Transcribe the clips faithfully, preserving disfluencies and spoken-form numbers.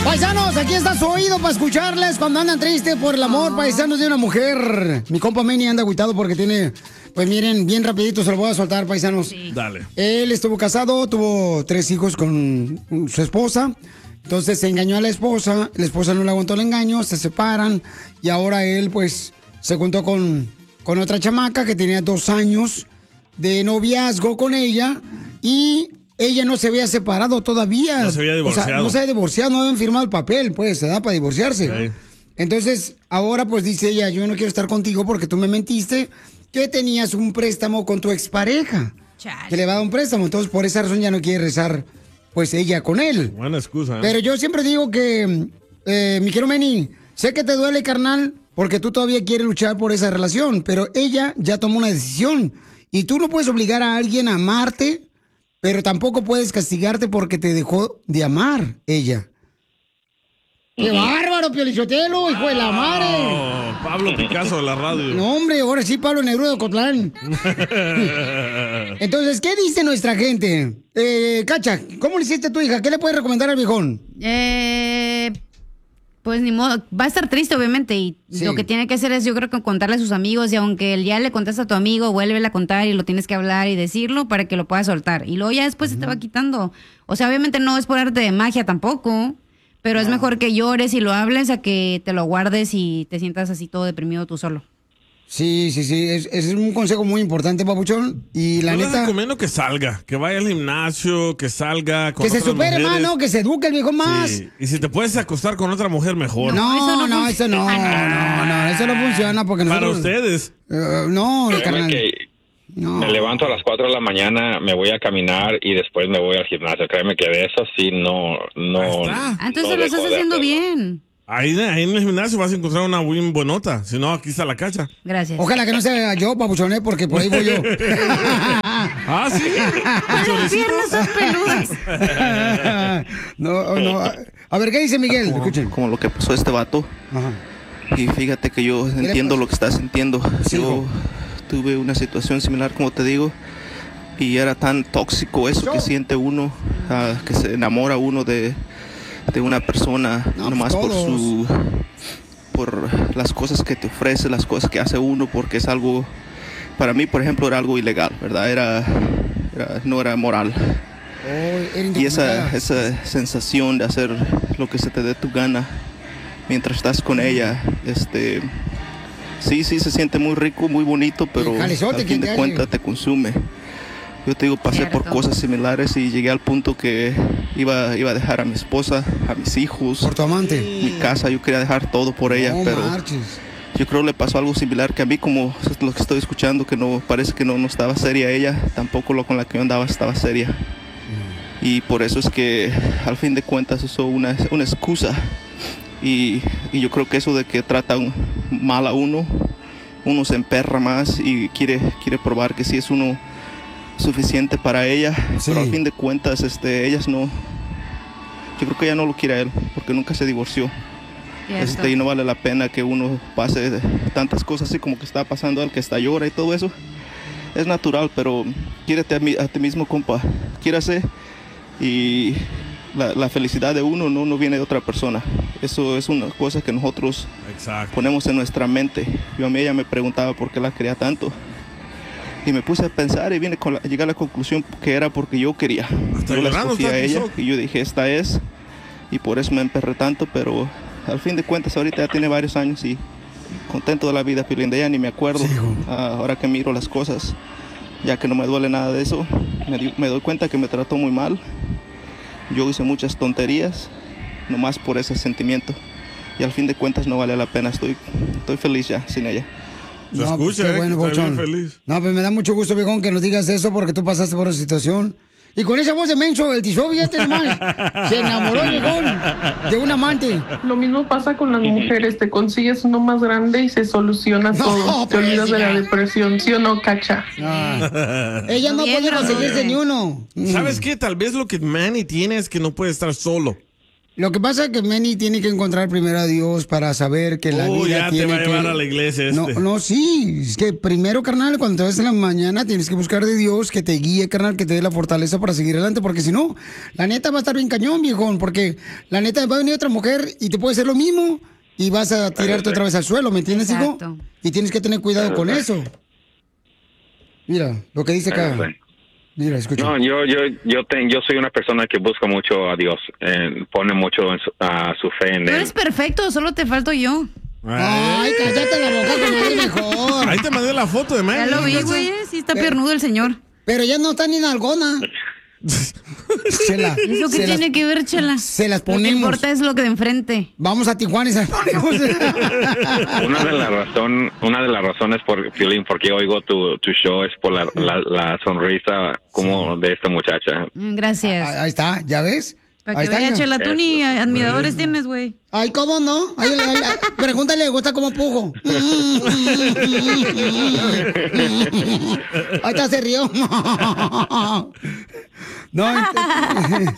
Paisanos, aquí está su oído para escucharles cuando andan tristes por el amor, paisanos, de una mujer. Mi compa Manny anda agüitado porque tiene, pues miren, bien rapidito se lo voy a soltar, paisanos. Sí. Dale. Él estuvo casado, tuvo tres hijos con su esposa. Entonces se engañó a la esposa, la esposa no le aguantó el engaño, se separan y ahora él, pues, se juntó con, con otra chamaca que tenía dos años de noviazgo con ella y ella no se había separado todavía. No se había divorciado. O sea, no se había divorciado, no habían firmado el papel, pues, se da para divorciarse. Sí. Entonces, ahora pues dice ella, yo no quiero estar contigo porque tú me mentiste que tenías un préstamo con tu expareja. Chale. Que le va a dar un préstamo, entonces por esa razón ya no quiere rezar, pues, ella con él. Buena excusa, ¿eh? Pero yo siempre digo que, eh, mi querido Manny, sé que te duele, carnal, porque tú todavía quieres luchar por esa relación, pero ella ya tomó una decisión y tú no puedes obligar a alguien a amarte, pero tampoco puedes castigarte porque te dejó de amar ella. ¡Qué bárbaro, Piolichotelo, hijo de la madre! Oh, Pablo Picasso de la radio. No, hombre, ahora sí, Pablo Neruda de Cotlán. Entonces, ¿qué dice nuestra gente? Eh, Cacha, ¿cómo le hiciste a tu hija? ¿Qué le puedes recomendar al viejón? Eh, pues ni modo, va a estar triste obviamente y Sí. lo que tiene que hacer es yo creo que contarle a sus amigos y aunque él ya le contaste a tu amigo, vuélvele a contar y lo tienes que hablar y decirlo para que lo puedas soltar y luego ya después se te va quitando. O sea, obviamente no es por arte de magia tampoco, pero es mejor que llores y lo hables a que te lo guardes y te sientas así todo deprimido tú solo. Sí, sí, sí, es, es un consejo muy importante, papuchón. Y la Yo les neta, recomiendo que salga, que vaya al gimnasio, que salga con que se otras supere más, mujeres. ¿no? Que se eduque el viejo más. Sí. Y si te puedes acostar con otra mujer, mejor. No, eso no no, eso no, funciona. no, no, eso no funciona porque Para nosotros... ustedes. Eh, no, Créeme carnal. que No. me levanto a las cuatro de la mañana, me voy a caminar y después me voy al gimnasio. Créeme que de eso sí no... no Ahí está. Ah, entonces no lo estás dejo de haciendo hacerlo. bien. Ahí, ahí en el gimnasio vas a encontrar una bien buenota. Si no, aquí está la cacha. Gracias. Ojalá que no sea yo, papuchón, ¿eh? Porque por ahí voy yo. Ah, sí. Las piernas son peludas. no, no. A ver, ¿qué dice Miguel? como, Escuchen. como lo que pasó a este vato. Ajá. Y fíjate que yo le entiendo pasó? lo que estás sintiendo. Sí, Yo hijo. tuve una situación similar, como te digo, y era tan tóxico eso que siente uno, ah, que se enamora uno de, de una persona, No, nomás pues por todos. su por las cosas que te ofrece, las cosas que hace uno, porque es algo, para mí, por ejemplo, era algo ilegal, ¿verdad? Era, era no era moral. Oh, era Y esa, indocumentada. esa sensación de hacer lo que se te dé tu gana mientras estás con ella, este, sí, sí se siente muy rico, muy bonito, pero El jalezote al que fin te de hace. cuentas te consume. Yo te digo, pasé por Cierto. cosas similares y llegué al punto que iba, iba a dejar a mi esposa, a mis hijos, Por tu amante. mi casa, yo quería dejar todo por ella, No pero marches. yo creo le pasó algo similar que a mí, como lo que estoy escuchando, que no parece que no, no estaba seria ella, tampoco lo con la que yo andaba estaba seria. Y por eso es que al fin de cuentas usó una, una excusa. Y, y yo creo que eso de que tratan mal a uno, uno se emperra más y quiere, quiere probar que sí es uno suficiente para ella. Sí. Pero al fin de cuentas, este, ellas no, yo creo que ella no lo quiere a él, porque nunca se divorció. Cierto. Este, y no vale la pena que uno pase tantas cosas así como que está pasando al que está llora y todo eso. Es natural, pero quiérete a, mi- a ti mismo, compa. Quiérase, y la, la felicidad de uno no, no viene de otra persona. Eso es una cosa que nosotros Exacto. ponemos en nuestra mente. Yo a mí ella me preguntaba por qué la quería tanto. Y me puse a pensar y vine con la, a llegar a la conclusión que era porque yo quería. Hasta Yo la llorando escogí está a el ella shock. y yo dije, esta es. Y por eso me emperré tanto, pero al fin de cuentas ahorita ya tiene varios años y contento de la vida, Piolín. De ella ni me acuerdo. Sí, hijo. Ah, ahora que miro las cosas, ya que no me duele nada de eso, me, di- me doy cuenta que me trató muy mal. Yo hice muchas tonterías, nomás por ese sentimiento. Y al fin de cuentas no vale la pena. Estoy, estoy feliz ya sin ella. Se No, escucha, qué eh, bueno, que está bien Papuchón. feliz. No, pues me da mucho gusto, viejón, que nos digas eso porque tú pasaste por esa situación. Y con esa voz de menso, el tizobi este nomás, se enamoró el viejón de un amante. Lo mismo pasa con las mujeres, te consigues uno más grande y se soluciona No, todo. Te pues, olvidas de la ya. depresión, ¿sí o no, Cacha? Ah. Ella no Bien, puede conseguirse Raúl. ni uno. ¿Sabes qué? Tal vez lo que Manny tiene es que no puede estar solo. Lo que pasa es que Manny tiene que encontrar primero a Dios para saber que la Oh, vida ya te tiene va a llevar que... a la iglesia No, este. no, sí. Es que primero, carnal, cuando te vas en la mañana tienes que buscar de Dios que te guíe, carnal, que te dé la fortaleza para seguir adelante. Porque si no, la neta va a estar bien cañón, viejón. Porque la neta va a venir otra mujer y te puede hacer lo mismo y vas a tirarte otra vez al suelo, ¿me entiendes, hijo? Exacto. Y tienes que tener cuidado con eso. Mira, lo que dice acá. Mira, escucha. No, yo yo yo te- yo soy una persona que busca mucho a Dios, eh, pone mucho en su, a su fe en Tú él. eres perfecto, solo te falto yo. Ay, cállate la boca, que no eres mejor. Ahí te mandé la foto de Manny. Ya lo vi, güey, eh, sí está piernudo el señor. Pero ya no está ni en algona. Se la- ¿Y eso qué se las- tiene que ver, Chela? se las Lo que ponemos. importa es lo que de enfrente. Vamos a Tijuana y se las ponemos. Una de las razón, una de las razones por Piolín, porque oigo tu, tu show es por la, la, la sonrisa como de esta muchacha. Mm, Gracias. Ahí está, ¿ya ves? Para Ahí que está, vea, hija. Chela, tú ni admiradores tienes, güey. Ay, ¿cómo no? Ay, ay, ay, ay, pregúntale, ¿le gusta cómo pujo? Ahí está, se rió. No, ent-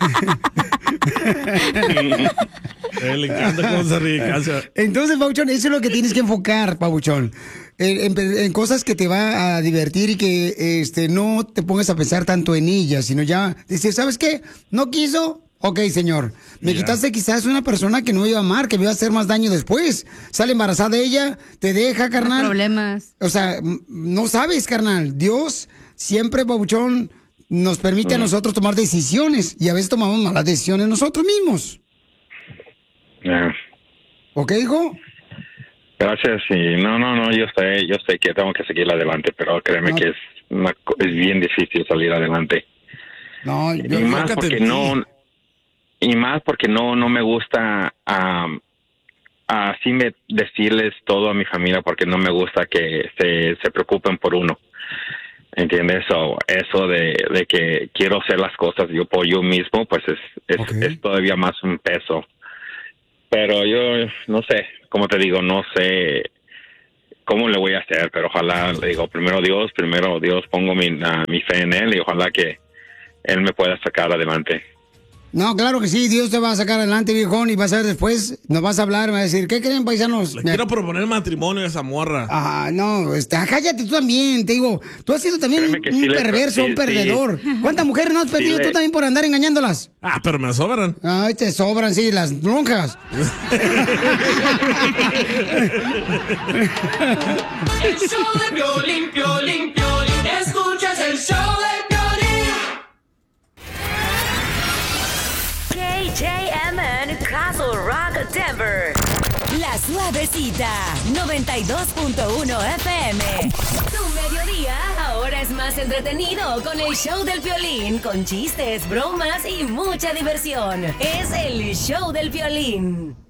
A él le encanta cómo se ríe, casa. entonces, Pabuchón, eso es lo que tienes que enfocar, Pabuchón. En, en- en cosas que te va a divertir y que este no te pongas a pensar tanto en ellas, sino ya decir, ¿sabes qué? ¿No quiso? Ok, señor. Me Ya. quitaste quizás una persona que no iba a amar, que me iba a hacer más daño después. Sale embarazada ella, te deja, carnal. Problemas. O sea, m- no sabes, carnal. Dios siempre, Pabuchón, nos permite a nosotros tomar decisiones y a veces tomamos malas decisiones nosotros mismos. Ya. ¿Ok, hijo? Gracias, y no, no, no, yo sé, yo sé que tengo que seguir adelante, pero créeme No. que es, una co- es bien difícil salir adelante. No, Y yo, más enfócate porque en ti. no, y más porque no, no me gusta am, así me decirles todo a mi familia, porque no me gusta que se, se preocupen por uno. ¿Entiendes? So, eso de, de que quiero hacer las cosas yo por yo mismo, pues es, es, Ok. es todavía más un peso. Pero yo no sé, como te digo, no sé cómo le voy a hacer, pero ojalá, le digo, primero Dios, primero Dios, pongo mi, ah, mi fe en Él y ojalá que Él me pueda sacar adelante. No, claro que sí, Dios te va a sacar adelante, viejón, y vas a ver después, nos vas a hablar, me va a decir, ¿qué creen, paisanos? Le quiero proponer matrimonio a esa morra. Ah, no, este, ah, cállate tú también, te digo, tú has sido también Créeme que un sí le- perverso, sí, un perdedor. ¿Cuántas mujeres no has perdido le- tú también por andar engañándolas? Ah, pero me sobran. Ay, te sobran, sí, las lonjas. El show de Piolín, Piolín, Piolín. Escuchas el show de Piolín. K J M N Castle Rock, Denver. La Suavecita, noventa y dos punto uno F M. Tu mediodía ahora es más entretenido con el show del Piolín, con chistes, bromas y mucha diversión. Es el show del Piolín.